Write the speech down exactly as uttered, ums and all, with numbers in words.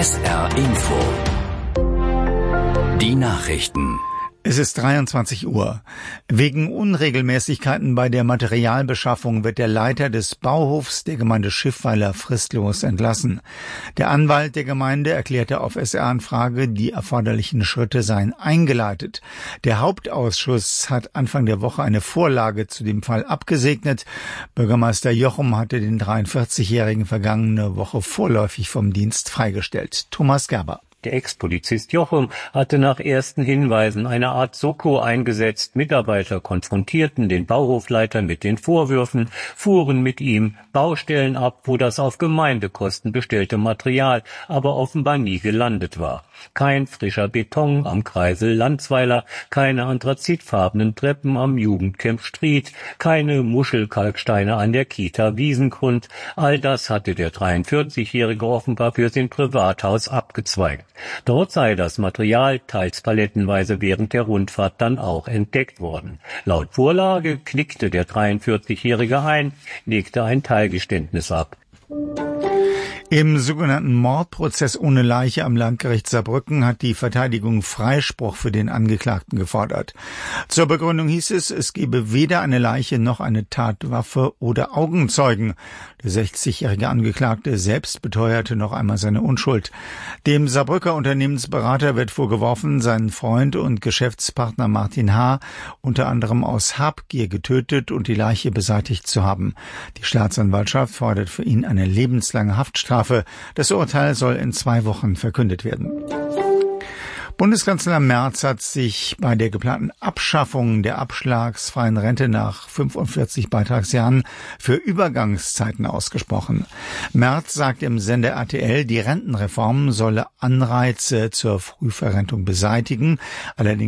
S R Info. Die Nachrichten. Es ist dreiundzwanzig Uhr. Wegen Unregelmäßigkeiten bei der Materialbeschaffung wird der Leiter des Bauhofs der Gemeinde Schiffweiler fristlos entlassen. Der Anwalt der Gemeinde erklärte auf S R-Anfrage, die erforderlichen Schritte seien eingeleitet. Der Hauptausschuss hat Anfang der Woche eine Vorlage zu dem Fall abgesegnet. Bürgermeister Jochum hatte den dreiundvierzigjährigen vergangene Woche vorläufig vom Dienst freigestellt. Thomas Gerber. Der Ex-Polizist Jochum hatte nach ersten Hinweisen eine Art Soko eingesetzt. Mitarbeiter konfrontierten den Bauhofleiter mit den Vorwürfen, fuhren mit ihm Baustellen ab, wo das auf Gemeindekosten bestellte Material aber offenbar nie gelandet war. Kein frischer Beton am Kreisel Landsweiler, keine anthrazitfarbenen Treppen am Jugendcamp Stried, keine Muschelkalksteine an der Kita Wiesengrund. All das hatte der dreiundvierzigjährige offenbar für sein Privathaus abgezweigt. Dort sei das Material teils palettenweise während der Rundfahrt dann auch entdeckt worden. Laut Vorlage knickte der dreiundvierzigjährige ein, legte ein Teilgeständnis ab. Im sogenannten Mordprozess ohne Leiche am Landgericht Saarbrücken hat die Verteidigung Freispruch für den Angeklagten gefordert. Zur Begründung hieß es, es gebe weder eine Leiche noch eine Tatwaffe oder Augenzeugen. Der sechzigjährige Angeklagte selbst beteuerte noch einmal seine Unschuld. Dem Saarbrücker Unternehmensberater wird vorgeworfen, seinen Freund und Geschäftspartner Martin H. unter anderem aus Habgier getötet und die Leiche beseitigt zu haben. Die Staatsanwaltschaft fordert für ihn eine lebenslange Haftstrafe. Das Urteil soll in zwei Wochen verkündet werden. Bundeskanzler Merz hat sich bei der geplanten Abschaffung der abschlagsfreien Rente nach fünfundvierzig Beitragsjahren für Übergangszeiten ausgesprochen. Merz sagt im Sender R T L, die Rentenreform solle Anreize zur Frühverrentung beseitigen. Allerdings